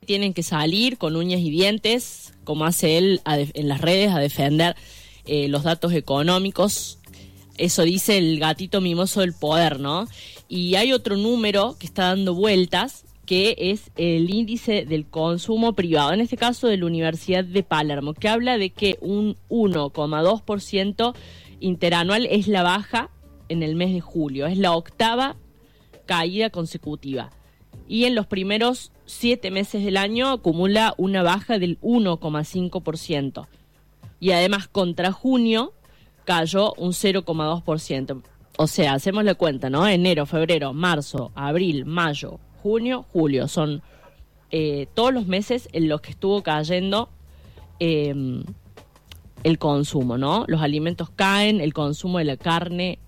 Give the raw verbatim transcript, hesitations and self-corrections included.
tienen que salir con uñas y dientes, como hace él a def- en las redes, a defender eh, los datos económicos. Eso dice el gatito mimoso del poder, ¿no? Y hay otro número que está dando vueltas, que es el índice del consumo privado, en este caso de la Universidad de Palermo, que habla de que un uno coma dos por ciento interanual es la baja en el mes de julio, es la octava caída consecutiva. Y en los primeros siete meses del año acumula una baja del uno coma cinco por ciento. Y además contra junio cayó un cero coma dos por ciento. O sea, hacemos la cuenta, ¿no? Enero, febrero, marzo, abril, mayo, junio, julio. Son eh, todos los meses en los que estuvo cayendo eh, el consumo, ¿no? Los alimentos caen, el consumo de la carne